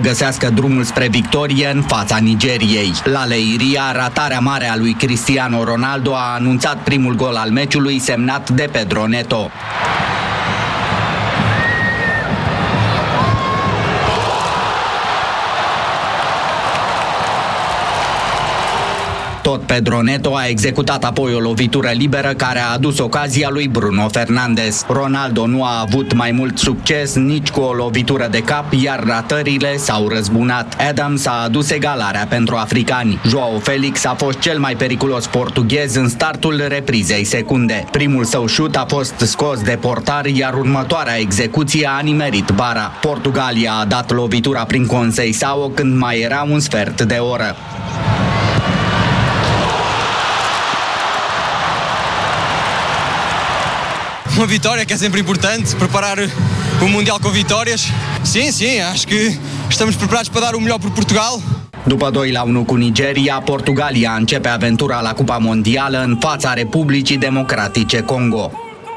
găsească drumul spre victorie în fața Nigeriei. La Leiria, ratarea mare a lui Cristiano Ronaldo a anunțat primul gol al meciului, semnat de Pedro Neto. Tot Pedro Neto a executat apoi o lovitură liberă care a adus ocazia lui Bruno Fernandes. Ronaldo nu a avut mai mult succes nici cu o lovitură de cap, iar ratările s-au răzbunat. Adams a adus egalarea pentru africani. Joao Felix a fost cel mai periculos portughez în startul reprizei secunde. Primul său șut a fost scos de portar, iar următoarea execuție a nimerit bara. Portugalia a dat lovitura prin Conceição când mai era un sfert de oră. Uma vitória que é sempre importante, preparar o Mundial com vitórias. Sim, acho que estamos preparados para dar o melhor por Portugal. După 2-1 cu Nigeria, Portugalia începe aventura la Cupa Mondială în fața Republicii Democratice Congo.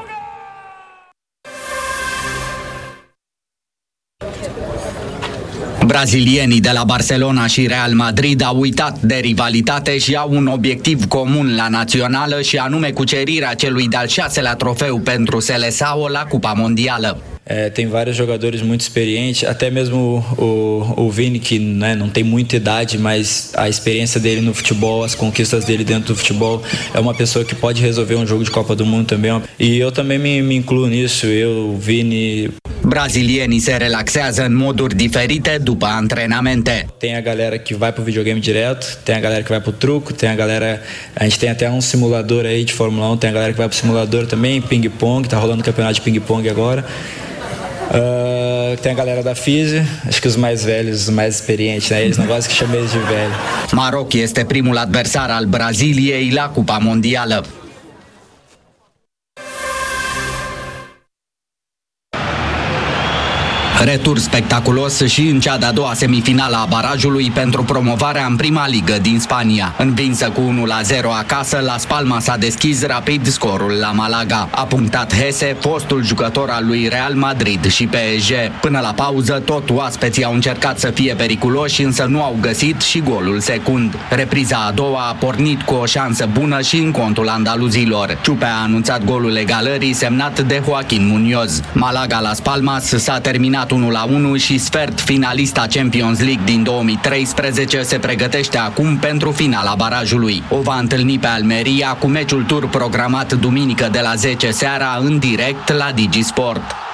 Brazilienii de la Barcelona și Real Madrid au uitat de rivalitate și au un obiectiv comun la națională, și anume cucerirea celui de-al 6-lea trofeu pentru Seleção la Cupa Mondială. Tem vários jogadores muito experientes, até mesmo o Vini, que não tem muita idade, mas a experiência dele no futebol, as conquistas dele dentro do futebol, é uma pessoa que pode resolver um jogo de Copa do Mundo também. E eu também me incluo nisso, eu, Vini. Brazilienii se relaxează în moduri diferite după antrenamente. Tem a galera que vai pro videogame direto, tem a galera que vai pro truco, tem a galera, a gente tem até um simulador aí de Fórmula 1, tem a galera que vai pro simulador também, ping-pong, tá rolando campeonato de ping-pong agora. Tem a galera da Física, acho que os mais velhos, os mais experientes, né? Eles não gostam que chame eles de velho. Maroc este primul adversar al Braziliei la Cupa Mondială. Retur spectaculos și în cea de-a doua semifinală a barajului pentru promovarea în prima ligă din Spania. Învinsă cu 1-0 acasă, Las Palmas a deschis rapid scorul la Malaga. A punctat Hesse, fostul jucător al lui Real Madrid și PSG. Până la pauză, tot oaspeții au încercat să fie periculoși, însă nu au găsit și golul secund. Repriza a doua a pornit cu o șansă bună și în contul andaluzilor. Ciupe a anunțat golul egalării, semnat de Joaquín Muñoz. Malaga-Las Palmas s-a terminat 1-1 și sfert finalista Champions League din 2013 se pregătește acum pentru finala barajului. O va întâlni pe Almeria cu meciul tur programat duminică de la 10 seara în direct la Digi Sport.